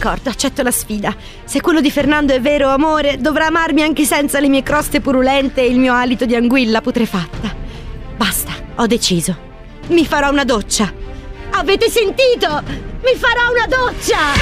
D'accordo, accetto la sfida. Se quello di Fernando è vero amore, dovrà amarmi anche senza le mie croste purulente e il mio alito di anguilla putrefatta. Basta, ho deciso. Mi farò una doccia. Avete sentito? Mi farò una doccia!